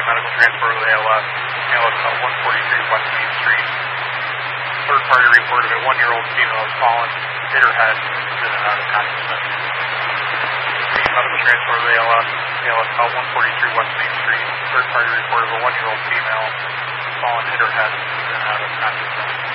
medical transport with ALS. ALS about 143 West Main Street. Third party report of a 1-year-old female has fallen, hit her head, is in and out of consciousness. Medical transport with ALS. ALS about 143 West Main Street. Third party report of a 1-year-old female has fallen, hit her head, is in and out of consciousness.